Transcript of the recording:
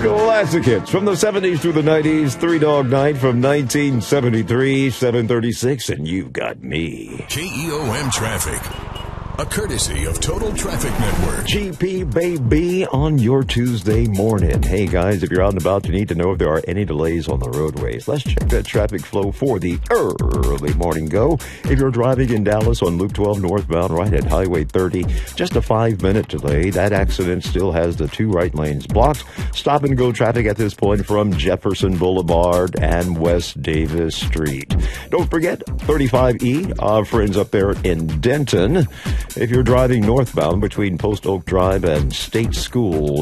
Classic hits from the 70s through the 90s. Three Dog Night from 1973, 736, and you've got me. KEOM Traffic, a courtesy of Total Traffic Network. GP Baby on your Tuesday morning. Hey guys, if you're out and about, you need to know if there are any delays on the roadways. Let's check that traffic flow for the early morning go. If you're driving in Dallas on Loop 12 northbound right at Highway 30, just a 5-minute delay. That accident still has the 2 right lanes blocked. Stop and go traffic at this point from Jefferson Boulevard and West Davis Street. Don't forget 35E, our friends up there in Denton. If you're driving northbound between Post Oak Drive and State School